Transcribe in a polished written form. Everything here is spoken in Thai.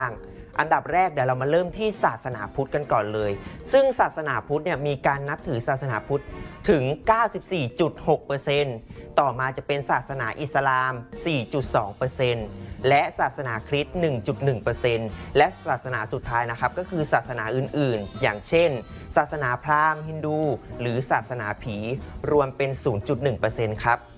อันดับแรกเดี๋ยวเรามาเริ่มที่ศาสนาพุทธกันก่อนเลยซึ่งศาสนาพุทธเนี่ยมีการนับถือศาสนาพุทธถึง 94.6% ต่อมาจะเป็นศาสนาอิสลาม 4.2% และศาสนาคริสต์ 1.1% และศาสนาสุดท้ายนะครับก็คือศาสนาอื่นๆอย่างเช่นศาสนาพราหมณ์ฮินดูหรือศาสนาผีรวมเป็น 0.1% ครับ